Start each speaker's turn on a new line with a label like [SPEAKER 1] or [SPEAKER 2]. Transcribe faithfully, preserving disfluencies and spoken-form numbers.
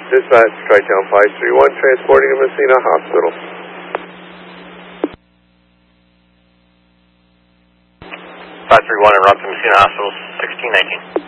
[SPEAKER 1] Dispatch, Tri-Town five three one, transporting to Messina Hospital.
[SPEAKER 2] five three one, en route to Messina Hospital, sixteen nineteen.